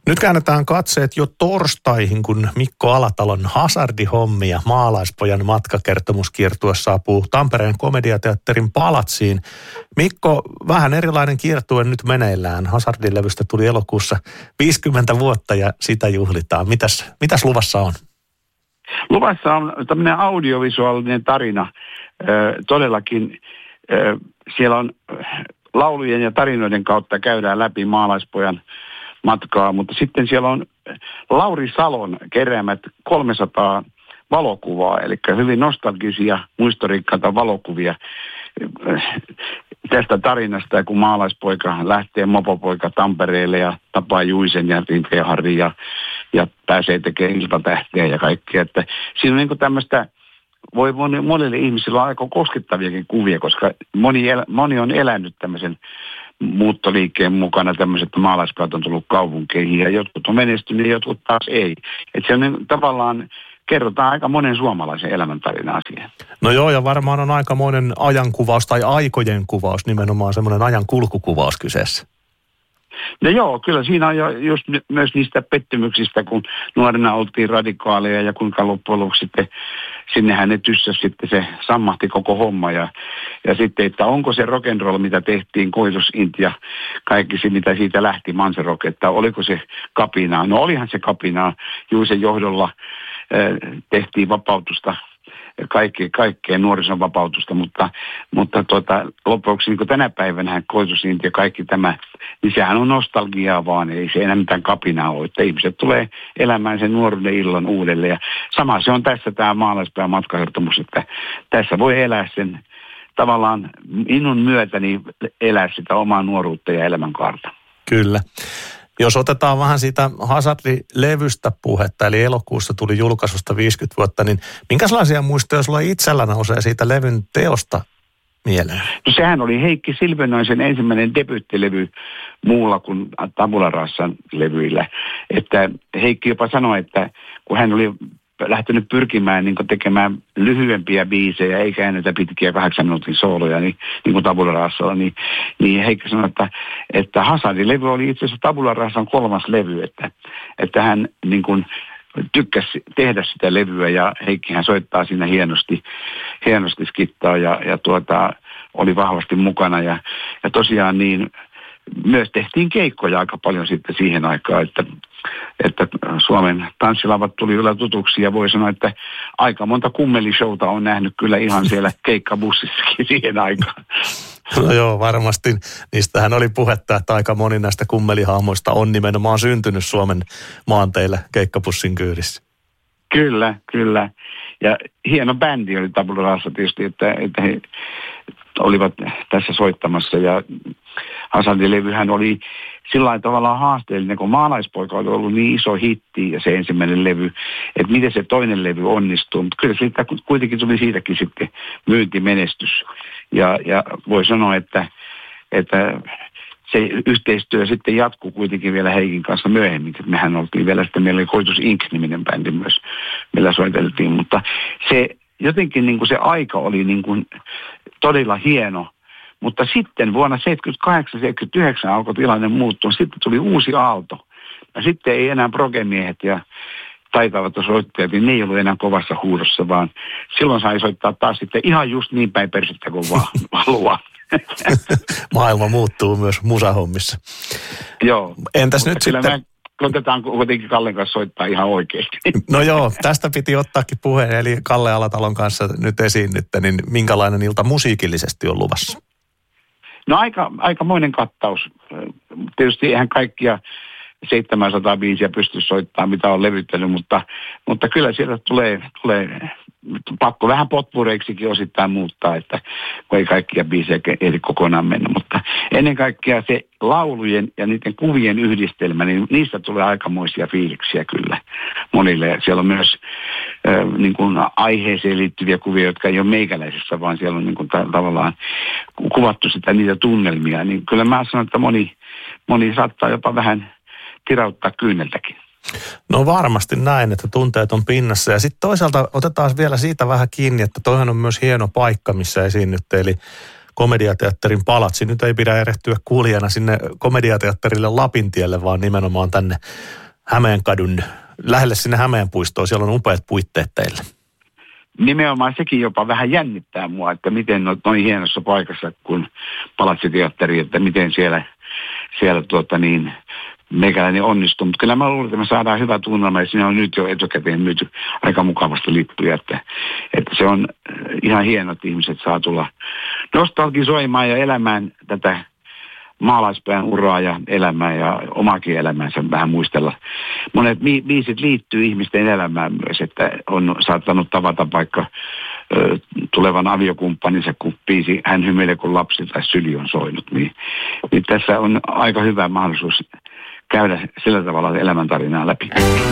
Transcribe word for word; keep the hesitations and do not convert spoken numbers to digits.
Nyt käännetään katseet jo torstaihin, kun Mikko Alatalon Hazardihommi ja Maalaispojan matkakertomuskiertue saapuu Tampereen komediateatterin Palatsiin. Mikko, vähän erilainen kiertue nyt meneillään. Hazardilevystä tuli elokuussa viisikymmentä vuotta ja sitä juhlitaan. Mitäs, mitäs luvassa on? Luvassa on tämmöinen audiovisuaalinen tarina. Todellakin siellä on laulujen ja tarinoiden kautta käydään läpi Maalaispojan matkaa, mutta sitten siellä on Lauri Salon keräämät kolmesataa valokuvaa, eli hyvin nostalgisia, muistorikkaita valokuvia tästä tarinasta, kun maalaispoika lähtee mopopoika Tampereelle ja tapaa Juisen ja Rinteen Harri ja, ja pääsee tekemään iltatähteä ja kaikkea. Että siinä on niin kuin tämmöistä, voi monille ihmisillä olla aika koskettaviakin kuvia, koska moni, el, moni on elänyt tämmöisen muuttoliikkeen mukana, tämmöiset maalaispojat on tullut kaupunkeihin ja jotkut on menestyneet ja jotkut taas ei. Että se on niin, tavallaan kerrotaan aika monen suomalaisen elämäntarina asiaan. No joo, ja varmaan on aikamoinen ajankuvaus tai aikojen kuvaus, nimenomaan semmoinen ajan kulkukuvaus kyseessä. No joo, kyllä siinä on jo just myös niistä pettymyksistä, kun nuorena oltiin radikaaleja ja kuinka loppujen lopuksi sitten sinnehän ne tyssäs sitten se sammahti koko homma ja, ja sitten, että onko se rock'n'roll, mitä tehtiin, Koitus-Intia, kaikki se, mitä siitä lähti, Manserock, että oliko se kapinaa. No olihan se kapinaa, Juisen johdolla äh, tehtiin vapautusta, kaikki, kaikkea nuorison vapautusta, mutta, mutta tuota, lopuksi niin tänä päivänä Koitus-Intia ja kaikki tämä, niin sehän on nostalgiaa vaan, ei se enää mitään kapinaa ole, että ihmiset tulee elämään sen nuoruuden illan uudelleen ja sama se on tässä tämä maalaispäivän matkakertomus, että tässä voi elää sen tavallaan innon myötä niin elää sitä omaa nuoruutta ja elämänkaarta. Kyllä. Jos otetaan vähän siitä Hazardi-levystä puhetta, eli elokuussa tuli julkaisusta viisikymmentä vuotta, niin minkälaisia muistoja sulla itsellä nousee siitä levyn teosta mieleen? No sehän oli Heikki Silvennoisen ensimmäinen debyyttilevy muulla kuin Tabula Rasan levyillä. Että Heikki jopa sanoi, että kun hän oli lähtenyt pyrkimään niin tekemään lyhyempiä biisejä, eikä näitä pitkiä kahdeksan minuutin sooloja, niin, niin kuin Tabula Rasalla, niin, niin Heikki sanoi, että, että Hazardin-levy oli itse asiassa Tabula Rasan kolmas levy, että, että hän niin kuin tykkäsi tehdä sitä levyä, ja Heikkihän soittaa siinä hienosti, hienosti skittaa, ja, ja tuota, oli vahvasti mukana, ja, ja tosiaan niin myös tehtiin keikkoja aika paljon sitten siihen aikaan, että, että Suomen tanssilavat tuli kyllä tutuksi ja voi sanoa, että aika monta kummelishowta on nähnyt kyllä ihan siellä keikkabussissakin siihen aikaan. No joo, varmasti. Niistähän oli puhetta, että aika moni näistä kummelihahmoista on nimenomaan syntynyt Suomen maanteille keikkabussin kyydissä. Kyllä, kyllä. Ja hieno bändi oli Tabula Rasa tietysti, että, että he olivat tässä soittamassa ja Hazardi-levyhän oli sillä lailla tavallaan haasteellinen, kun Maalaispoika oli ollut niin iso hitti ja se ensimmäinen levy, että miten se toinen levy onnistuu. Mutta kyllä siitä kuitenkin tuli siitäkin sitten myyntimenestys. Ja, ja voi sanoa, että, että se yhteistyö sitten jatkuu kuitenkin vielä Heikin kanssa myöhemmin. Mehän oltiin vielä sitten, meillä oli Koitus Inc-niminen bändi myös, millä soiteltiin, mutta se jotenkin niin kuin se aika oli niin kuin todella hieno. Mutta sitten vuonna seitsemänkymmentäkahdeksan seitsemänkymmentäyhdeksän alkoi tilanne muuttua. Sitten tuli uusi aalto. Ja sitten ei enää progemiehet ja taitavat soittajat, niin ne ei ollut enää kovassa huudossa, vaan silloin sai soittaa taas sitten ihan just niin päin persettä kuin vaan haluaa. Maailma muuttuu myös musahommissa. Joo. Entäs nyt sitten? Otetaan kuitenkin Kallen kanssa soittaa ihan oikeasti. No joo, tästä piti ottaakin puheen, eli Kalle Alatalon kanssa nyt esiinnytte, niin minkälainen ilta musiikillisesti on luvassa? No aika, aikamoinen kattaus. Tietysti eihän kaikkia seitsemänsataa biisiä pysty soittamaan, mitä on levyttänyt, mutta, mutta kyllä sieltä tulee, tulee pakko vähän potpureiksikin osittain muuttaa, että kun ei kaikkia biisejä ehdi kokonaan mennä, mutta ennen kaikkea se laulujen ja niiden kuvien yhdistelmä, niin niistä tulee aikamoisia fiiliksiä kyllä monille. Ja siellä on myös äh, niin kuin aiheeseen liittyviä kuvia, jotka ei ole meikäläisessä, vaan siellä on niin kuin ta- tavallaan kuvattu sitä niitä tunnelmia, niin kyllä mä sanon, että moni, moni saattaa jopa vähän tirauttaa kyyneltäkin. No varmasti näin, että tunteet on pinnassa. Ja sitten toisaalta otetaan vielä siitä vähän kiinni, että toihan on myös hieno paikka, missä esiinnytte. Eli komediateatterin palatsi. Nyt ei pidä erehtyä kuulijana sinne komediateatterille Lapintielle, vaan nimenomaan tänne Hämeenkadun, lähelle sinne Hämeenpuistoon. Siellä on upeat puitteet teille. Nimenomaan sekin jopa vähän jännittää mua, että miten noin noin hienossa paikassa kuin Palatsiteatteri, että miten siellä, siellä tuota niin, meikäläinen onnistuu. Mutta kyllä mä luulen, että me saadaan hyvä tunnelma ja siinä on nyt jo etukäteen myyty aika mukavasti lippuja, että, että se on ihan hieno, että ihmiset saa tulla nostalgisoimaan ja elämään tätä maalaispäin uraa ja elämää ja omaakin elämäänsä vähän muistella. Monet biisit liittyy ihmisten elämään myös, että on saattanut tavata vaikka ö, tulevan aviokumppaninsa, kun biisi Hän hymyilee kun lapsi tai syli on soinut. Niin, niin tässä on aika hyvä mahdollisuus käydä sillä tavalla elämäntarinaa läpi.